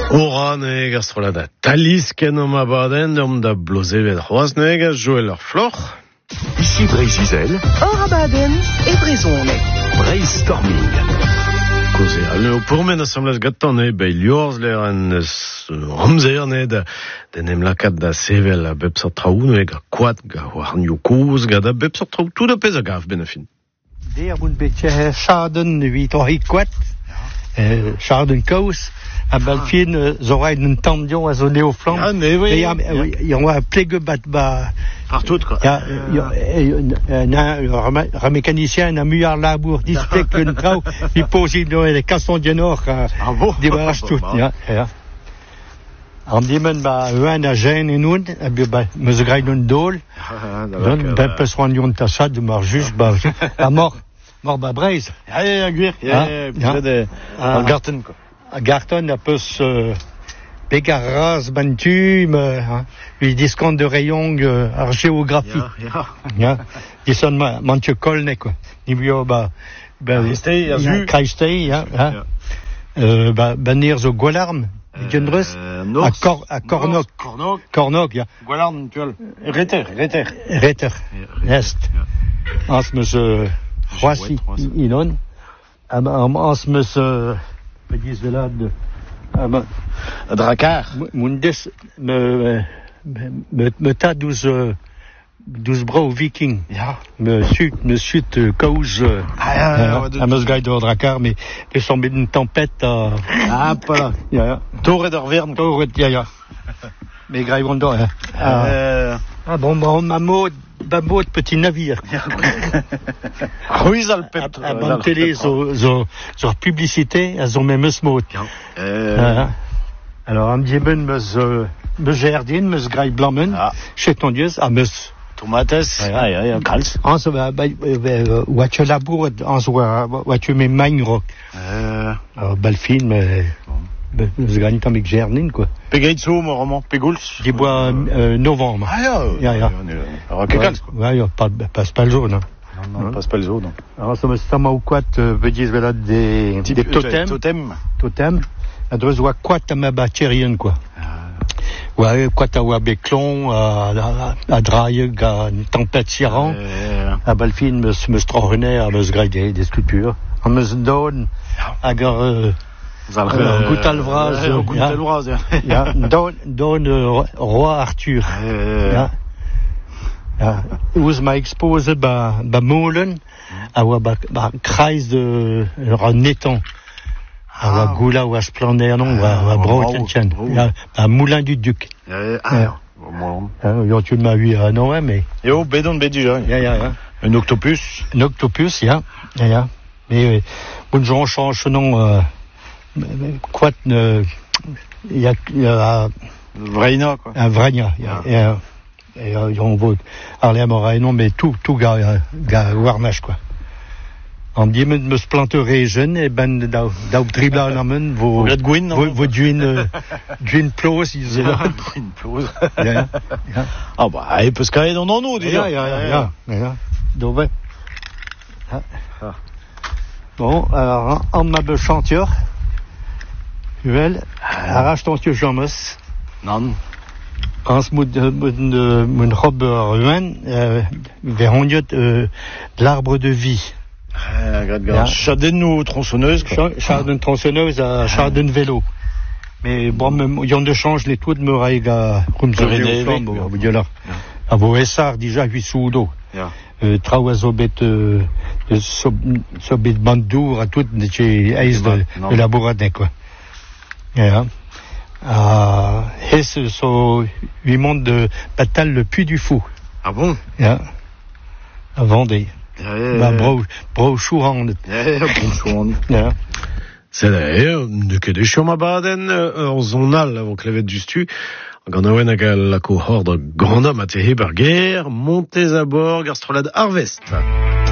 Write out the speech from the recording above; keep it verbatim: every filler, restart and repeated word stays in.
Oran e gastrolada talis ken om abaden om da blozevet c'hoaznek a Joël ar floc'h. Ici Breizizel. Or abaden e brezonek. Brainstorming. Koze, al neo pourmen assemblage gatan e bei liorz ler an ramzer ne da den em lakat da sevel a bep sa traoù e ga kwad ga warnio kouz ga da bep sa traoù tout da pez a gav ben a fin. Der bout betje chaden vit o hi kwad. Chaden kaous. A bal fin zo raid un tamdion a zo neo flam. Ah, ne oui. Ya oa plege bat ba... Partout, quoi. Ya, un mécanicien a muar labour displek un trao, li posib no e kaston dienor Ah bon? di baraj tout. Ya, ya. An dimen ba eun a jen en oud, a bi ba meus graid un dol. Don ben peus ran yon tasad de mar just ba a mor mor ba Breiz. Ja, ja, ja, gwir. Ja, ja, ja. Al garten, quoi. A garton a peus pegar raz bantu, lui diskant de rayong ar géographie. Ja, ja. Dison mantio kolne, quoi. Ni bio ba... Kreistei, a zu. Kreistei, ja. Ba nir zo gwalarm, digendreus. A Kornog. Kornog. Kornog, ja. Gwalarm, tu al. Reter, reter. Reter, est. Ans meus c'hoasi inon. Ans meus... Pe diz velad... A Drakkar. Moun des... Me... Me... Me ta douz... Douz brau viking. Ja. Me sut... Me sut kaouz... Ah, ja, ja. A meus gaid ur Drakkar, me... Pe son bet un tempet a... Ah, pala. Ja, ja. Torret ar vern. Torret, ja, ja. Me graï vando, ja. Ah, bon, bon, ma mod... Ba mod petit navire. Ruiz al pep. A ban tele zo... Zo... Zo publicité a zo me meus mod. Ja. Alors, am dieben meus... Meus jardin, meus graï blammen. Chet ton diez, a meus... Tomates. Ja, ja, ja, kalz. Ans, ba... Oat je labour, ans oat je me main rock. Alors, bal film... Meus gagne tam ek jardin, quoi. Pegeit zo, mo roman, pegoulz. Di boa novembre. Ah, ja. Ja, ja. Alors, ke kalz, quoi. Ouais, ja, pas pas le jaune, hein. Non, non, pas pas le zo, non. Alors, ça me stama ou quat, vediz velad des... Des totems. Totem. Totem. A dreuz oa quat a ma baterien, quoi. Ouais, quat a oa beklon, a draeg, a tempête siran. A balfin, meus meus trorener, a meus graï des sculptures. A meus don, hag ar... Gout alvraz. Gout alvraz, ja. Don, don roi Arthur. Ja. Ja. Ouz ma expose ba, ba molen, a oa ba, ba kreiz de ran netan. A oa goula oa splander non, oa, oa bro tien. Ja, ba moulin du duc. Ah, ja. Yo, tu m'as vu à Noël, mais... Yo, bedon bedu, ja. Ja, ja, ja. Un octopus. Un octopus, ja. Ja, ja. Mais, bon, j'en change, non... Euh, Quat ne... Il y a... Il y a... Vraina, quoi. Un Vraina. Et et on vote Arlé Amora, non, mais tout, tout gars, gars, warnache, quoi. En diemen me splanteré jeune, et ben, d'au, d'au dribla en amène, vos... Vos gwin, non? Vos duin, duin plos, ils ont... Duin plos. Ah, bah, il peut se carrer dans nous, déjà. Ja, ja, ja, ja. Donc, ouais. Bon, alors, en ma be chanteur, Uel, arrache ton tieu Jamus. Non. Ans moet mon robe ruin, verhondjot l'arbre de vie. Ah, grad grad. Chaden ou tronçonneuse, quoi. Chaden tronçonneuse à chaden vélo. Mais bon, même, yon de change les toits de muraille à rumzoré au flambe, au bout là. À vos essards, déjà, huit sous d'eau. Traoiseau bête, sobet bandour, à tout, chez Aïs de la bourradin, quoi. Ja. Ah, et ce sont huit mondes de bataille le Puy du Fou. Ah bon? Ja. À Vendée. Ja, ja, Bah, bro, bro, chouran. Ja, ja, bro, chouran. Ja. C'est d'ailleurs, de que des chômes à baden, en zonal, avant que la vête du stu, gant aouen hag la cohorde grand homme à tehe bar guerre, montez à bord, garstrolade Harvest.